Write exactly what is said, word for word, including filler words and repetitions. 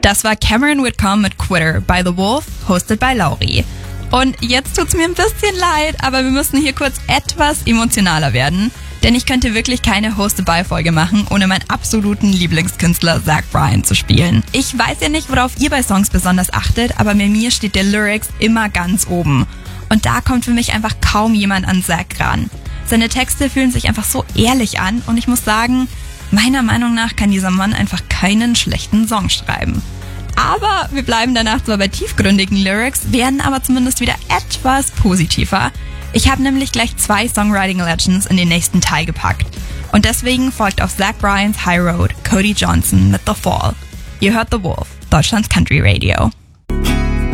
Das war Cameron Whitcomb mit Quitter bei The Wolf, hosted by Lauri. Und jetzt tut's mir ein bisschen leid, aber wir müssen hier kurz etwas emotionaler werden, denn ich könnte wirklich keine Hosted-by-Folge machen, ohne meinen absoluten Lieblingskünstler Zach Bryan zu spielen. Ich weiß ja nicht, worauf ihr bei Songs besonders achtet, aber bei mir steht der Lyrics immer ganz oben. Und da kommt für mich einfach kaum jemand an Zach ran. Seine Texte fühlen sich einfach so ehrlich an und ich muss sagen, meiner Meinung nach kann dieser Mann einfach keinen schlechten Song schreiben. Aber wir bleiben danach zwar bei tiefgründigen Lyrics, werden aber zumindest wieder etwas positiver. Ich habe nämlich gleich zwei Songwriting Legends in den nächsten Teil gepackt. Und deswegen folgt auf Zach Bryans High Road Cody Johnson mit The Fall. Ihr hört The Wolf, Deutschlands Country Radio.